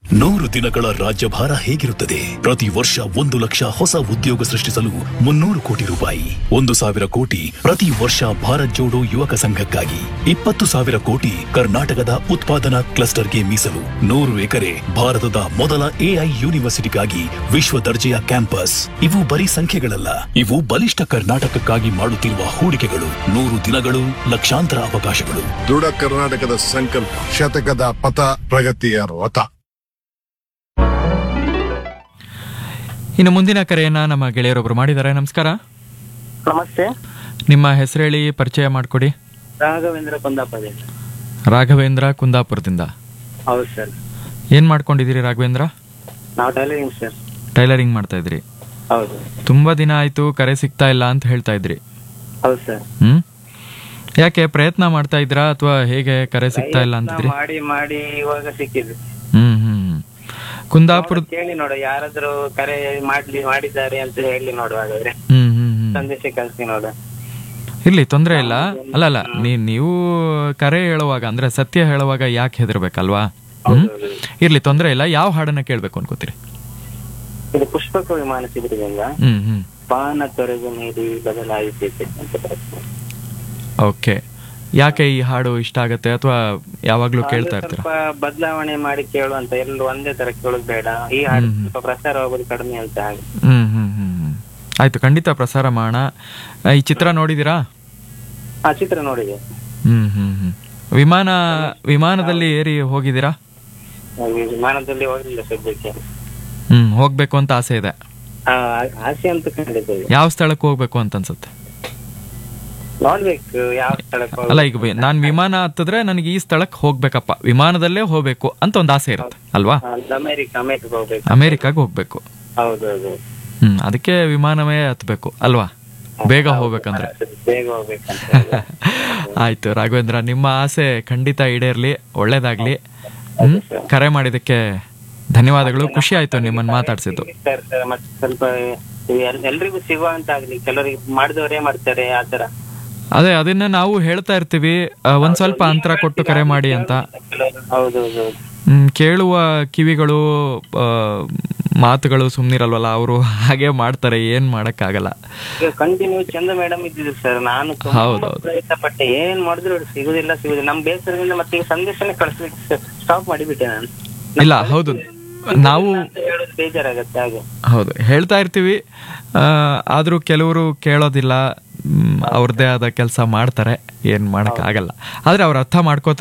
100 ದಿನಗಳ ರಾಜ್ಯಭಾರ ಹೇಗಿರುತ್ತದೆ? ಪ್ರತಿ ವರ್ಷ 1 ಲಕ್ಷ ಹೊಸ ಉದ್ಯೋಗ ಸೃಷ್ಟಿಸಲು 300 ಕೋಟಿ ರೂಪಾಯಿ, 1,000 ಕೋಟಿ ಪ್ರತಿ ವರ್ಷ ಭಾರತ್ ಜೋಡೋ ಯುವಕ ಸಂಘಕ್ಕಾಗಿ, 20,000 ಕೋಟಿ ಕರ್ನಾಟಕದ ಉತ್ಪಾದನಾ ಕ್ಲಸ್ಟರ್ಗೆ ಮೀಸಲು, 100 ಎಕರೆ ಭಾರತದ ಮೊದಲ AI ಯೂನಿವರ್ಸಿಟಿಗಾಗಿ ವಿಶ್ವ ದರ್ಜೆಯ ಕ್ಯಾಂಪಸ್. ಇವು ಬರೀ ಸಂಖ್ಯೆಗಳಲ್ಲ, ಇವು ಬಲಿಷ್ಠ ಕರ್ನಾಟಕಕ್ಕಾಗಿ ಮಾಡುತ್ತಿರುವ ಹೂಡಿಕೆಗಳು. 100 ದಿನಗಳು, ಲಕ್ಷಾಂತರ ಅವಕಾಶಗಳು. ದೃಢ ಕರ್ನಾಟಕದ ಸಂಕಲ್ಪ, ಶತಕದ ಪಥ, ಪ್ರಗತಿಯ ರಥ. ಇನ್ನು ಮುಂದಿನ ಕರೆಯನ್ನ ನಮ್ಮ ಗೆಳೆಯರೊಬ್ರು ಮಾಡಿದ್ದಾರೆ. ನಮಸ್ಕಾರ. ನಮಸ್ತೆ. ನಿಮ್ಮ ಹೆಸರು ಹೇಳಿ, ಪರಿಚಯ ಮಾಡಿಕೊಡಿ. ರಾಘವೇಂದ್ರ ಕುಂದಾಪುರದಿಂದ. ರಾಘವೇಂದ್ರ ಕುಂದಾಪುರದಿಂದ. ಹೌದು ಸರ್. ಏನ್ ಮಾಡ್ಕೊಂಡಿದ್ದೀರಿ ರಾಘವೇಂದ್ರ? ನಾವು ಟೈಲರಿಂಗ್ ಸರ್. ಟೈಲರಿಂಗ್ ಮಾಡ್ತಾ ಇದ್ರಿ? ಹೌದು. ತುಂಬಾ ದಿನ ಆಯ್ತು, ಕರೆ ಸಿಗ್ತಾ ಇಲ್ಲ ಅಂತ ಹೇಳ್ತಾ ಇದ್ರಿ. ಹೌದು ಸರ್. ಯಾಕೆ ಪ್ರಯತ್ನ ಮಾಡ್ತಾ ಇದ್ರಾ ಅಥವಾ ಹೇಗೆ ಕರೆ ಸಿಗ್ತಾ ಇಲ್ಲ ಅಂತಿದ್ರಿ? ಮಾಡಿ ಮಾಡಿ ಇವಾಗ ಸಿಕ್ಕಿದ್ವಿ. ಕುಂದಾಪುರ ಕೇಳಿ ನೋಡು, ಯಾರಾದ್ರೂ ಕರೆ ಮಾಡಿದ್ದಾರೆ ಅಂತ ಹೇಳಿ ನೋಡು, ಹಾಗಾದ್ರೆ ಸಂದೇಶ ಕಳಿಸಿ ನೋಡು. ಇರ್ಲಿ, ತೊಂದ್ರೆ ಇಲ್ಲ. ಅಲ್ಲ ನೀವು ಕರೆ ಹೇಳುವಾಗ ಅಂದ್ರೆ ಸತ್ಯ ಹೇಳುವಾಗ ಯಾಕೆ ಹೆದರ್ಬೇಕಲ್ವಾ? ಇರ್ಲಿ, ತೊಂದ್ರೆ ಇಲ್ಲ. ಯಾವ ಹಾಡನ್ನ ಕೇಳ್ಬೇಕು ಅನ್ಕೋತೀರಿ? ಇದು ಪುಷ್ಪಕ ವಿಮಾನ ಸಿಗುವುದಿಲ್ಲ, ಪಾನ ತೊರೆದು ನೀಡಿ ಬದಲಾಯಿಸೈತೆ ಅಂತ ಬರುತ್ತೆ. ಓಕೆ. ಯಾಕೆ ಈ ಹಾಡು ಇಷ್ಟ ಆಗತ್ತೆ ಅಥವಾ ಯಾವಾಗ್ಲೂ ಕೇಳ್ತಾ ಇರ್ತೀರಾ? ಸ್ವಲ್ಪ ಬದಲಾವಣೆ ಮಾಡಿ ಕೇಳು ಅಂತ, ಎಲ್ಲರೂ ಒಂದೇ ತರ ಕೇಳೋದು ಬೇಡ. ಈ ಹಾಡು ಸ್ವಲ್ಪ ಪ್ರಸಾರ ಆಗೋದು ಕಡಿಮೆ ಅಂತ. ಆಯ್ತು, ಖಂಡಿತ ಪ್ರಸಾರ ಮಾಡೋಣ. ಈ ಚಿತ್ರ ನೋಡಿದೀರಾ? ಆ ಚಿತ್ರ ನೋಡಿದೆ. ವಿಮಾನದಲ್ಲಿ ಏರಿ ಹೋಗಿದ್ದೀರಾ? ವಿಮಾನದಲ್ಲಿ ಹೋಗಿಲ್ಲ ಸದ್ಯಕ್ಕೆ. ಹೋಗ್ಬೇಕು ಅಂತ ಆಸೆ ಇದೆ? ಆಸೆ ಅಂತ ಖಂಡಿತ. ಯಾವ ಸ್ಥಳಕ್ಕೆ ಹೋಗ್ಬೇಕು ಅಂತ ಅನ್ಸುತ್ತೆ? ನೋಡ್ಬೇಕು ಯಾವ ಸ್ಥಳಕ್ಕೆ. ಅಲ್ಲ, ಈಗ ನಾನ್ ವಿಮಾನ ಹತ್ತಿದ್ರೆ ನನಗೆ ಈ ಸ್ಥಳಕ್ಕೆ ಹೋಗ್ಬೇಕಪ್ಪ, ವಿಮಾನದಲ್ಲೇ ಹೋಗ್ಬೇಕು ಅಂತ ಒಂದು ಆಸೆ ಇರುತ್ತೆ ಅಲ್ವಾ? ಅಮೆರಿಕಾಗ್ ಹೋಗ್ಬೇಕು. ಹೌದೌದು. ಅದಕ್ಕೆ ವಿಮಾನವೇ ಹತ್ಬೇಕು ಅಲ್ವಾ, ಬೇಗ ಹೋಗ್ಬೇಕಂದ್ರೆ. ಆಯ್ತು ರಾಘವೇಂದ್ರ, ನಿಮ್ಮ ಆಸೆ ಖಂಡಿತ ಈಡೇರ್ಲಿ, ಒಳ್ಳೇದಾಗ್ಲಿ. ಕರೆ ಮಾಡಿದಕ್ಕೆ ಧನ್ಯವಾದಗಳು. ಖುಷಿ ಆಯ್ತು ನಿಮ್ಮನ್ನ ಮಾತಾಡ್ಸಿದ್ದು. ಸ್ವಲ್ಪ ಎಲ್ರಿಗೂ ಸಿಗುವಂತ ಆಗ್ಲಿ, ಕೆಲವರಿಗೆ ಮಾಡಿದವರೇ ಮಾಡ್ತಾರೆ ಆತರ. ಅದೇ, ಅದನ್ನ ನಾವು ಹೇಳ್ತಾ ಇರ್ತೀವಿ, ಒಂದ್ ಸ್ವಲ್ಪ ಅಂತರ ಕೊಟ್ಟು ಕರೆ ಮಾಡಿ ಅಂತ. ಹೌದೌದು. ಕೇಳುವ ಕಿವಿಗಳು, ಮಾತುಗಳು ಸುಮ್ನಿರಲ್ವಲ್ಲ, ಅವರು ಹಾಗೆ ಮಾಡ್ತಾರೆ, ಏನ್ ಮಾಡಕ್ ಆಗಲ್ಲ. ಕಂಟಿನ್ಯೂ ಚಂದ ಮೇಡಮ್ ಇದ್ದಿದ್ರು ಸರ್. ನಾನು ಪ್ರಯತ್ನ ಪಟ್ಟೆ, ಏನ್ ಮಾಡಿದ್ರು ಸಿಗುದಿಲ್ಲ. ನಮ್ ಬೇಸರದಿಂದ ಮತ್ತೆ ಸಂದೇಶನೇ ಕಳಿಸ್ಲಿಕ್ಕೆ ಸ್ಟಾಪ್ ಮಾಡಿಬಿಟ್ಟೆ ನಾನು. ಇಲ್ಲ, ಹೌದು, ನಾವು ಬೇಜಾರಾಗತ್ತೆ ಹಾಗೆ. ಹೌದು, ಹೇಳ್ತಾ ಇರ್ತೀವಿ, ಆದ್ರೂ ಕೆಲವರು ಕೇಳೋದಿಲ್ಲ, ಅವ್ರದ್ದೇ ಆದ ಕೆಲಸ ಮಾಡ್ತಾರೆ, ಏನ್ ಮಾಡಕ್ ಆಗಲ್ಲ. ಆದ್ರೆ ಅವ್ರು ಅರ್ಥ ಮಾಡ್ಕೋತಾರೆ.